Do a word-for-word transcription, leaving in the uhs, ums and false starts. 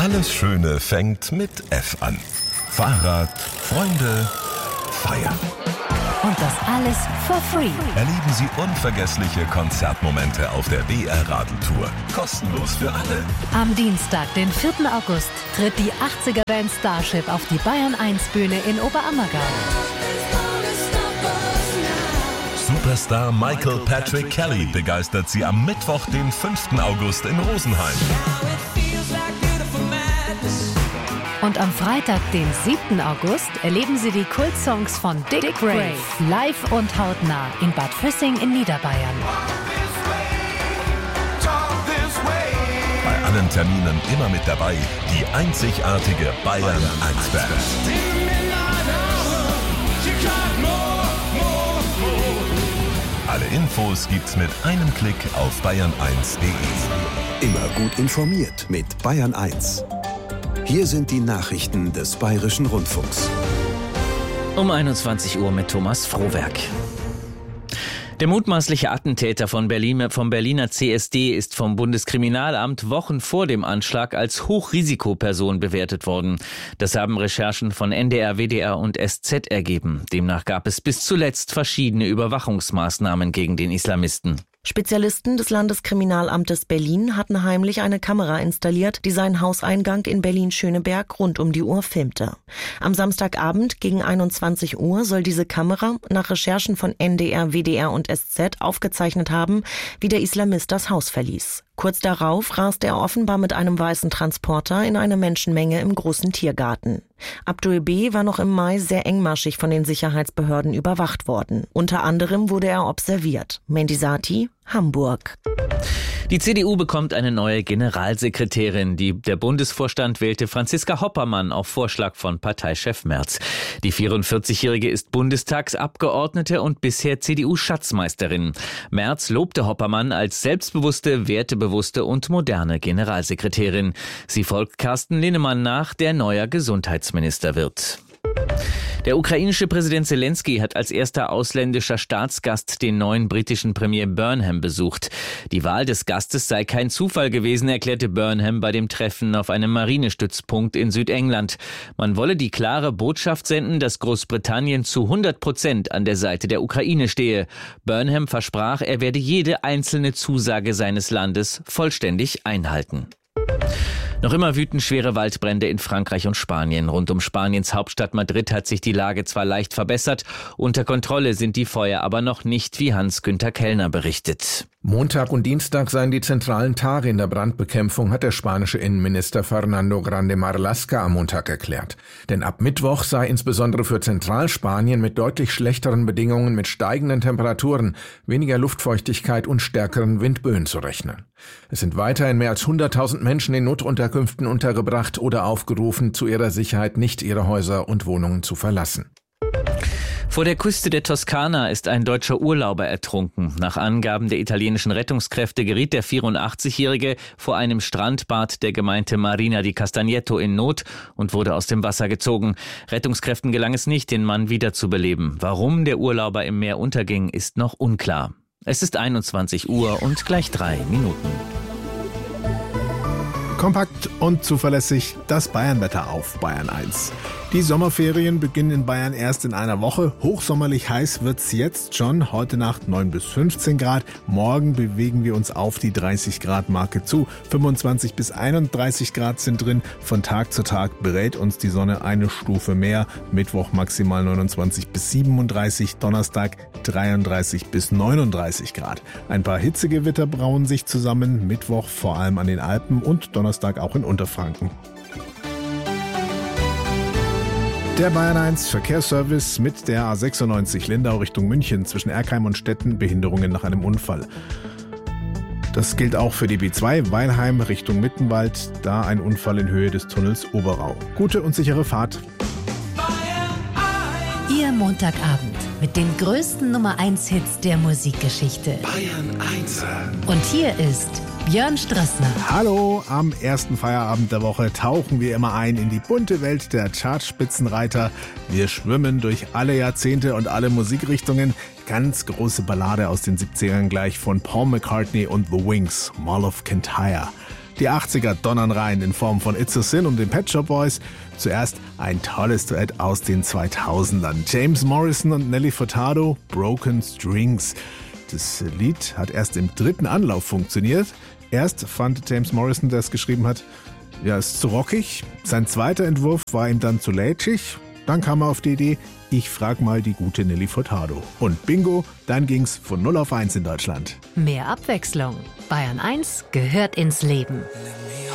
Alles Schöne fängt mit F an. Fahrrad, Freunde, Feiern. Und das alles for free. Erleben Sie unvergessliche Konzertmomente auf der B R-Radeltour. Kostenlos für alle. Am Dienstag, den vierten August, tritt die achtziger-Band Starship auf die Bayern eins Bühne in Oberammergau. Superstar Michael Patrick Kelly begeistert Sie am Mittwoch, den fünften August in Rosenheim. Und am Freitag, den siebten August, erleben Sie die Kultsongs von Dick, Dick Brave live und hautnah in Bad Füssing in Niederbayern. Bei allen Terminen immer mit dabei die einzigartige Bayern eins Band. Alle Infos gibt's mit einem Klick auf bayern eins punkt de. Immer gut informiert mit Bayern eins. Hier sind die Nachrichten des Bayerischen Rundfunks. Um einundzwanzig Uhr mit Thomas Frohwerk. Der mutmaßliche Attentäter von Berlin, vom Berliner C S D ist vom Bundeskriminalamt Wochen vor dem Anschlag als Hochrisikoperson bewertet worden. Das haben Recherchen von N D R, W D R und S Z ergeben. Demnach gab es bis zuletzt verschiedene Überwachungsmaßnahmen gegen den Islamisten. Spezialisten des Landeskriminalamtes Berlin hatten heimlich eine Kamera installiert, die seinen Hauseingang in Berlin-Schöneberg rund um die Uhr filmte. Am Samstagabend gegen einundzwanzig Uhr soll diese Kamera nach Recherchen von N D R, W D R und S Z aufgezeichnet haben, wie der Islamist das Haus verließ. Kurz darauf raste er offenbar mit einem weißen Transporter in eine Menschenmenge im großen Tiergarten. Abdul B. war noch im Mai sehr engmaschig von den Sicherheitsbehörden überwacht worden. Unter anderem wurde er observiert. Mendisati, Hamburg. Die C D U bekommt eine neue Generalsekretärin. Die, der Bundesvorstand wählte Franziska Hoppermann auf Vorschlag von Parteichef Merz. Die vierundvierzigjährige ist Bundestagsabgeordnete und bisher C D U-Schatzmeisterin. Merz lobte Hoppermann als selbstbewusste, wertebewusste und moderne Generalsekretärin. Sie folgt Carsten Linnemann nach, der neuer Gesundheitsminister wird. Der ukrainische Präsident Zelensky hat als erster ausländischer Staatsgast den neuen britischen Premier Burnham besucht. Die Wahl des Gastes sei kein Zufall gewesen, erklärte Burnham bei dem Treffen auf einem Marinestützpunkt in Südengland. Man wolle die klare Botschaft senden, dass Großbritannien zu hundert Prozent an der Seite der Ukraine stehe. Burnham versprach, er werde jede einzelne Zusage seines Landes vollständig einhalten. Noch immer wüten schwere Waldbrände in Frankreich und Spanien. Rund um Spaniens Hauptstadt Madrid hat sich die Lage zwar leicht verbessert, unter Kontrolle sind die Feuer aber noch nicht, wie Hans-Günther Kellner berichtet. Montag und Dienstag seien die zentralen Tage in der Brandbekämpfung, hat der spanische Innenminister Fernando Grande Marlaska am Montag erklärt. Denn ab Mittwoch sei insbesondere für Zentralspanien mit deutlich schlechteren Bedingungen, mit steigenden Temperaturen, weniger Luftfeuchtigkeit und stärkeren Windböen zu rechnen. Es sind weiterhin mehr als hunderttausend Menschen in Notunterkünften untergebracht oder aufgerufen, zu ihrer Sicherheit nicht ihre Häuser und Wohnungen zu verlassen. Vor der Küste der Toskana ist ein deutscher Urlauber ertrunken. Nach Angaben der italienischen Rettungskräfte geriet der vierundachtzigjährige vor einem Strandbad der Gemeinde Marina di Castagneto in Not und wurde aus dem Wasser gezogen. Rettungskräften gelang es nicht, den Mann wiederzubeleben. Warum der Urlauber im Meer unterging, ist noch unklar. Es ist einundzwanzig Uhr und gleich drei Minuten. Kompakt und zuverlässig das Bayernwetter auf Bayern eins. Die Sommerferien beginnen in Bayern erst in einer Woche. Hochsommerlich heiß wird's jetzt schon. Heute Nacht neun bis fünfzehn Grad. Morgen bewegen wir uns auf die dreißig Grad Marke zu. fünfundzwanzig bis einunddreißig Grad sind drin. Von Tag zu Tag berät uns die Sonne eine Stufe mehr. Mittwoch maximal neunundzwanzig bis siebenunddreißig. Donnerstag dreiunddreißig bis neununddreißig Grad. Ein paar Hitzegewitter brauen sich zusammen. Mittwoch vor allem an den Alpen und Donnerstag auch in Unterfranken. Der Bayern eins Verkehrsservice mit der A sechsundneunzig Lindau Richtung München zwischen Erkheim und Stetten, Behinderungen nach einem Unfall. Das gilt auch für die B zwei Weilheim Richtung Mittenwald, da ein Unfall in Höhe des Tunnels Oberau. Gute und sichere Fahrt. Ihr Montagabend mit den größten Nummer eins Hits der Musikgeschichte. Bayern eins. Und hier ist Björn Strassner. Hallo, am ersten Feierabend der Woche tauchen wir immer ein in die bunte Welt der Chartspitzenreiter. Wir schwimmen durch alle Jahrzehnte und alle Musikrichtungen. Ganz große Ballade aus den siebzigern gleich von Paul McCartney und The Wings, Mall of Kintyre. Die achtziger donnern rein in Form von It's a Sin und den Pet Shop Boys. Zuerst ein tolles Duett aus den zweitausendern. James Morrison und Nelly Furtado, Broken Strings. Das Lied hat erst im dritten Anlauf funktioniert. Erst fand James Morrison, der es geschrieben hat, ja, ist zu rockig. Sein zweiter Entwurf war ihm dann zu lätschig. Dann kam er auf die Idee, ich frag mal die gute Nelly Furtado. Und bingo, dann ging's von null auf eins in Deutschland. Mehr Abwechslung. Bayern eins gehört ins Leben. Let me